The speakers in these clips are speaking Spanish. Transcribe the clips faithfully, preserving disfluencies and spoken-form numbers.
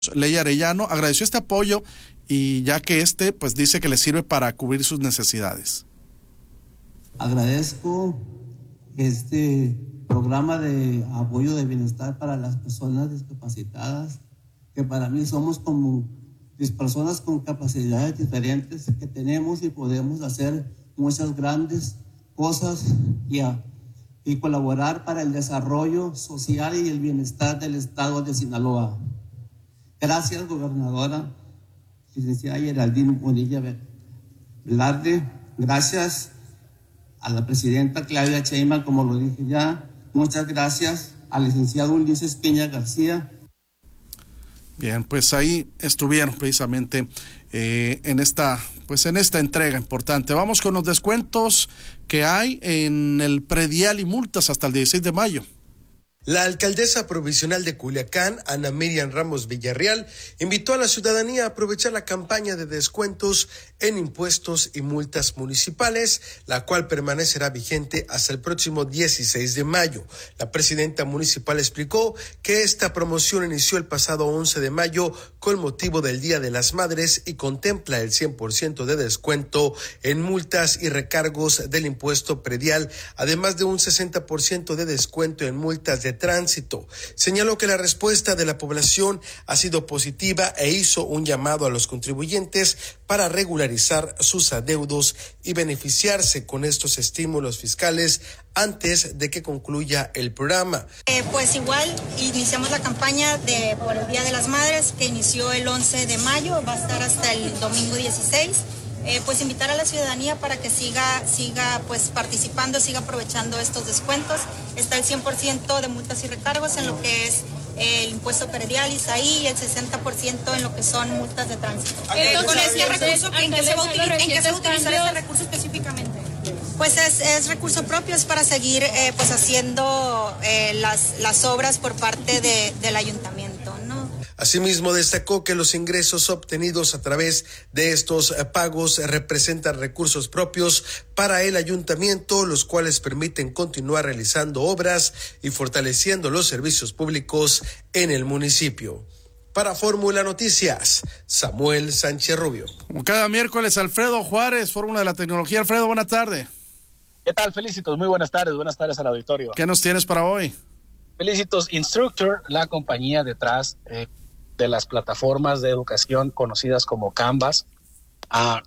Ley Arellano agradeció este apoyo y ya que este pues dice que le sirve para cubrir sus necesidades. Agradezco este programa de apoyo de bienestar para las personas discapacitadas, que para mí somos como personas con capacidades diferentes que tenemos y podemos hacer muchas grandes cosas y, a, y colaborar para el desarrollo social y el bienestar del estado de Sinaloa. Gracias, gobernadora, licenciada Geraldine Bonilla Velarde. Gracias a la presidenta Claudia Sheinbaum, como lo dije ya. Muchas gracias al licenciado Ulises Peña García. Bien, pues ahí estuvieron precisamente eh, en esta, pues en esta entrega importante. Vamos con los descuentos que hay en el predial y multas hasta el dieciséis de mayo. La alcaldesa provisional de Culiacán, Ana Miriam Ramos Villarreal, invitó a la ciudadanía a aprovechar la campaña de descuentos en impuestos y multas municipales, la cual permanecerá vigente hasta el próximo dieciséis de mayo. La presidenta municipal explicó que esta promoción inició el pasado once de mayo con motivo del Día de las Madres y contempla el cien por ciento de descuento en multas y recargos del impuesto predial, además de un sesenta por ciento de descuento en multas de tránsito. Señaló que la respuesta de la población ha sido positiva e hizo un llamado a los contribuyentes para regularizar sus adeudos y beneficiarse con estos estímulos fiscales antes de que concluya el programa. Eh, pues igual iniciamos la campaña de por el Día de las Madres, que inició el once de mayo, va a estar hasta el domingo dieciséis. Eh, pues invitar a la ciudadanía para que siga, siga pues participando, siga aprovechando estos descuentos. Está el cien por ciento de multas y recargos en lo que es eh, el impuesto predial, ISAI, y el sesenta por ciento en lo que son multas de tránsito. Entonces, ¿con ese recurso ¿en qué se va a utilizar, ¿en qué se va a utilizar ese recurso específicamente? Pues es, es recurso propio, es para seguir eh, pues haciendo eh, las, las obras por parte de, del ayuntamiento, ¿no? Asimismo, destacó que los ingresos obtenidos a través de estos pagos representan recursos propios para el ayuntamiento, los cuales permiten continuar realizando obras y fortaleciendo los servicios públicos en el municipio. Para Fórmula Noticias, Samuel Sánchez Rubio. Como cada miércoles, Alfredo Juárez, Fórmula de la Tecnología. Alfredo, buena tarde. ¿Qué tal, Felicitos? Muy buenas tardes, buenas tardes al auditorio. ¿Qué nos tienes para hoy? Felicitos, Instructure, la compañía detrás eh, de las plataformas de educación conocidas como Canvas, uh,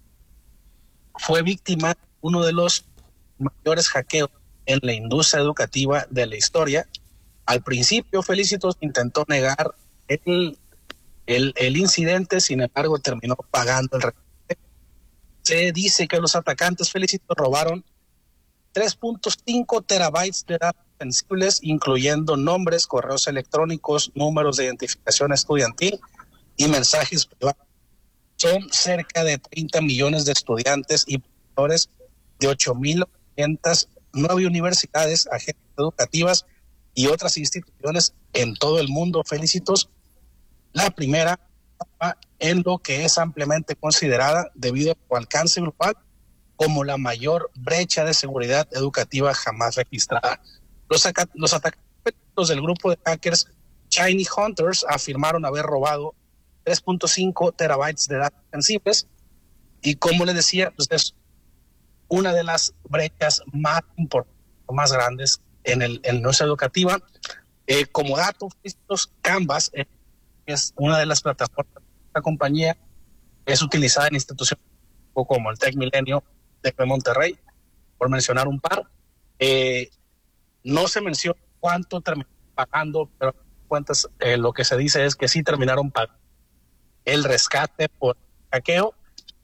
fue víctima de uno de los mayores hackeos en la industria educativa de la historia. Al principio, Felicitos intentó negar el, el, el incidente, sin embargo, terminó pagando el rescate. Se dice que los atacantes, Felicitos, robaron tres punto cinco terabytes de datos sensibles, incluyendo nombres, correos electrónicos, números de identificación estudiantil y mensajes privados. Son cerca de treinta millones de estudiantes y profesores de ocho mil ochocientas nueve universidades, agencias educativas y otras instituciones en todo el mundo. Felicitos. La primera en lo que es ampliamente considerada, debido a su alcance global, como la mayor brecha de seguridad educativa jamás registrada. Los, los atacantes del grupo de hackers Shiny Hunters afirmaron haber robado tres punto cinco terabytes de datos sensibles y, como les decía, pues es una de las brechas más importantes, más grandes en el en la industria educativa. Eh, como datos, estos Canvas eh, es una de las plataformas de esta compañía, es utilizada en instituciones como el Tec Milenio de Monterrey, por mencionar un par. Eh, no se menciona cuánto terminaron pagando, pero cuentas, eh, lo que se dice es que sí terminaron pagando el rescate por hackeo.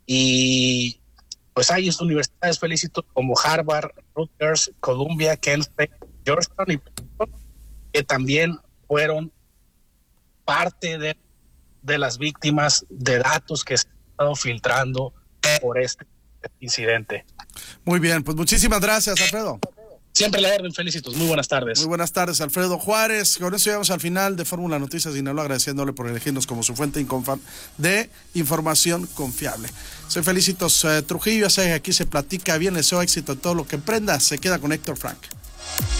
Y pues hay universidades, Felicitos, como Harvard, Rutgers, Columbia, Kent State, Georgetown y Princeton, que también fueron parte de, de las víctimas de datos que se han estado filtrando por este incidente. Muy bien, pues muchísimas gracias, Alfredo. Siempre la orden, Felicitos. Muy buenas tardes. Muy buenas tardes, Alfredo Juárez. Con eso llegamos al final de Fórmula Noticias Sinaloa, agradeciéndole por elegirnos como su fuente de información confiable. Soy Felicitos eh, Trujillo, ya sé que aquí se platica bien, deseo éxito en todo lo que emprenda. Se queda con Héctor Frank.